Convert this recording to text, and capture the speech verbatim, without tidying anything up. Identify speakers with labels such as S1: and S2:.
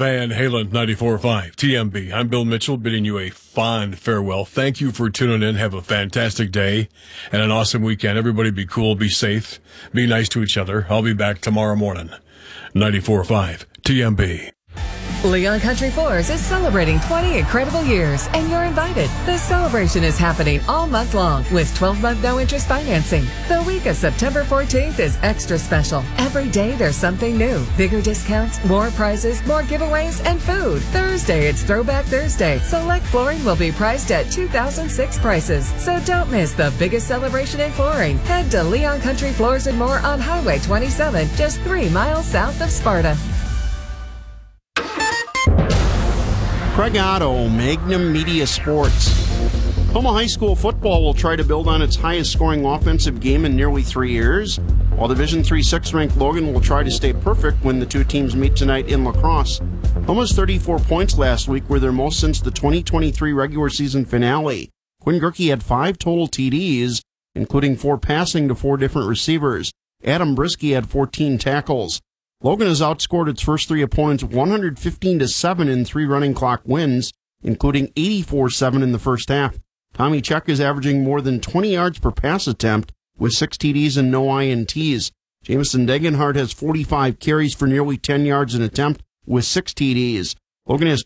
S1: Van Halen, ninety-four point five T M B. I'm Bill Mitchell, bidding you a fond farewell. Thank you for tuning in. Have a fantastic day and an awesome weekend. Everybody be cool, be safe, be nice to each other. I'll be back tomorrow morning. ninety-four point five T M B.
S2: Leon Country Floors is celebrating twenty incredible years, and you're invited. The celebration is happening all month long with twelve-month no-interest financing. The week of September fourteenth is extra special. Every day there's something new. Bigger discounts, more prizes, more giveaways, and food. Thursday, it's Throwback Thursday. Select flooring will be priced at two thousand six prices. So don't miss the biggest celebration in flooring. Head to Leon Country Floors and More on Highway twenty-seven, just three miles south of Sparta.
S3: Craig Otto, Magnum Media Sports. Homa High School football will try to build on its highest scoring offensive game in nearly three years, while Division three six ranked Logan will try to stay perfect when the two teams meet tonight in lacrosse. Homa's thirty-four points last week were their most since the twenty twenty-three regular season finale. Quinn Gerke had five total T Ds, including four passing to four different receivers. Adam Brisky had fourteen tackles. Logan has outscored its first three opponents one hundred fifteen to seven in three running clock wins, including eighty-four seven in the first half. Tommy Check is averaging more than twenty yards per pass attempt with six T Ds and no I N Ts. Jameson Degenhardt has forty-five carries for nearly ten yards an attempt with six T Ds. Logan has